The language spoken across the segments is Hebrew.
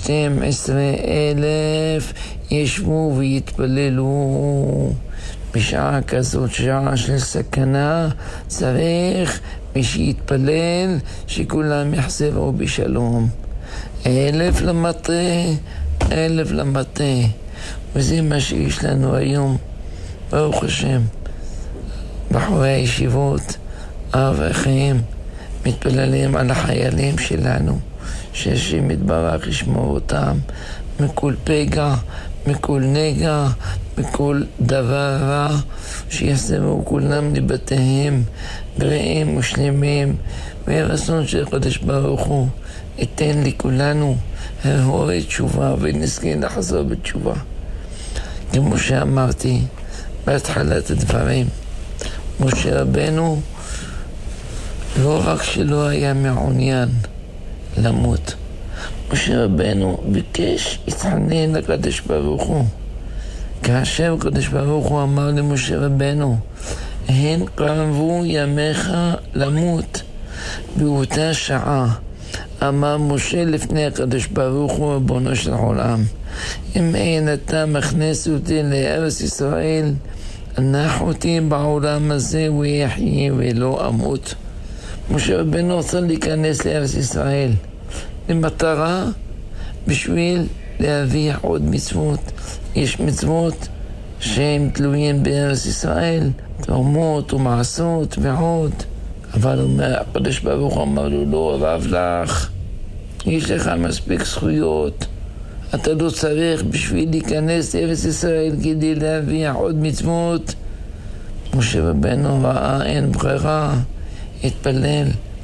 12,000 ישבו ויתפללו. בשעה כזאת, שעה של סכנה, צריך מי שיתפלל שכולם יחזרו בשלום. 1,000 למטה, 1,000 למטה. וזה מה שיש לנו היום, ברוך השם. בחורי הישיבות, האברכים, מתפללים על החיילים שלנו, שהשם יתברך ישמור אותם מכל פגע, מכל נגע, מכל דבר רע, שיחזרו כולם לבתיהם בריאים ושלמים, ורצון של הקדוש ברוך הוא ייתן לכולנו הרהורי תשובה ונזכה לחזור בתשובה. כמו שאמרתי בהתחלת הדברים, משה רבנו לא רק שלא היה מעוניין למות, משה רבנו ביקש, התחנן לקדוש ברוך הוא. כאשר הקדוש ברוך הוא אמר למשה רבנו, הן קרבו ימיך למות. באותה שעה אמר משה לפני הקדוש ברוך הוא, ריבונו של עולם, אם אין אתה מכניס אותי לארץ ישראל, הנח אותי בעולם הזה ויחיה ולא אמות. משה רבנו רוצה להיכנס לארץ ישראל למטרה בשביל להביא עוד מצוות. יש מצוות שהם תלויים בארץ ישראל, תרומות ומעשות ועוד. אבל הקדוש ברוך הוא אמר לו, לא רב לך, יש לך מספיק זכויות, אתה לא צריך בשביל להיכנס לארץ ישראל כדי להביא עוד מצוות. משה רבנו ראה אין ברירה, התפלל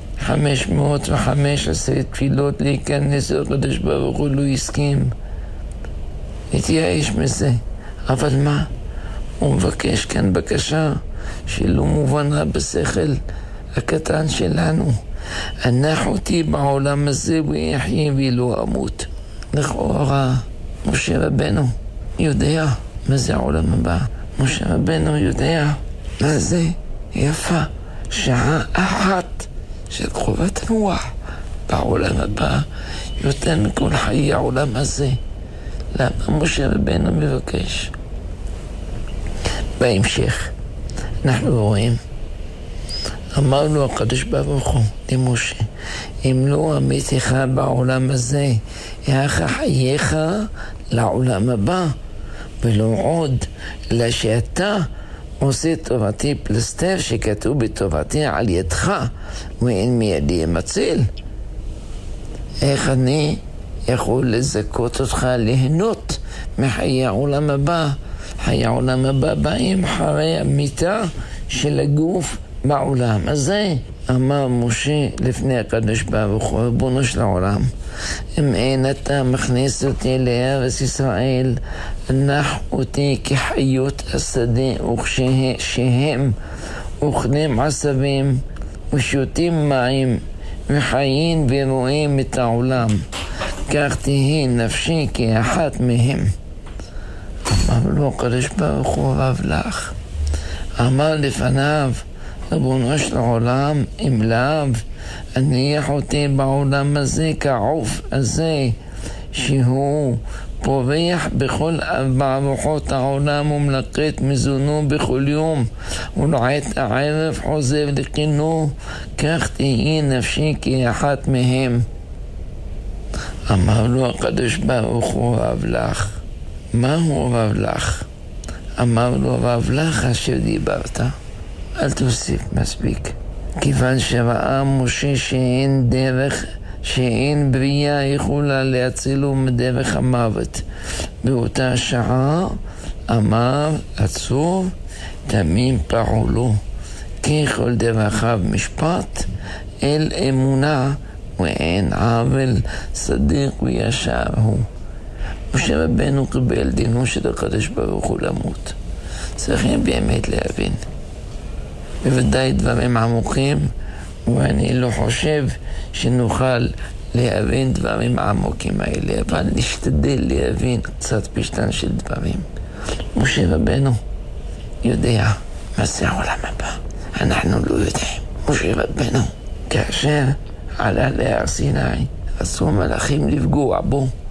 515 תפילות להיכנס לקדוש ברוך הוא, לא הסכים, התייאש מזה. אבל מה? הוא מבקש כאן בקשה שלא מובנה בשכל הקטן שלנו, הנח אותי בעולם הזה ויחיה ולא אמות. לכאורה משה רבנו יודע מה זה העולם הבא, משה רבנו יודע מה זה יפה שעה אחת של חובת נוח בעולם הבא יותר מכל חיי העולם הזה. למה משה רבנו מבקש? בהמשך אנחנו רואים, אמר לו הקדוש ברוך הוא למשה, אם לא אמיתך בעולם הזה, איך חייך לעולם הבא, ולא עוד, אלא שאתה עושה תורתי פלסטר שכתוב בתורתי על ידך, ואין מידי מציל. איך אני יכול לזכות אותך ליהנות מחיי העולם הבא? חיי העולם הבא באים אחרי המיטה של הגוף בעולם הזה. אמר משה לפני הקדוש ברוך הוא, ריבונו של העולם, אם אין אתה מכניס אותי לארץ ישראל, נח אותי כחיות השדה, וכשהם אוכלים עשבים ושותים מים וחיים ורואים את העולם, כך תהי נפשי כאחת מהם. אמר לו הקדוש ברוך הוא, רב לך. אמר לפניו, ריבונו של העולם, אם לאו, הניח אותי בעולם הזה כעוף הזה, שהוא פורח בכל ארבע רוחות העולם ומלקט מזונו בכל יום, ולעת הערב חוזר לקינו, כך תהי נפשי כאחת מהם. אמר לו הקדוש ברוך הוא, רב לך. מה הוא רב לך? אמר לו, רב לך אשר דיברת, אל תוסיף מספיק. כיוון שראה משה שאין דרך, שאין בריאה יכולה להצילו מדרך המוות, באותה שעה אמר עצוב תמים פעולו, כי כל דרכיו משפט אל אמונה, ואין עוול צדיק וישר הוא. משה רבנו קיבל דינו של הקדוש ברוך הוא למות. צריכים באמת להבין, בוודאי דברים עמוקים, ואני לא חושב שנוכל להבין דברים עמוקים האלה, אבל נשתדל להבין קצת פשטן של דברים. משה רבנו יודע מה זה העולם הבא, אנחנו לא יודעים. משה רבנו כאשר עלה להר סיני, רצו מלאכים לפגוע בו,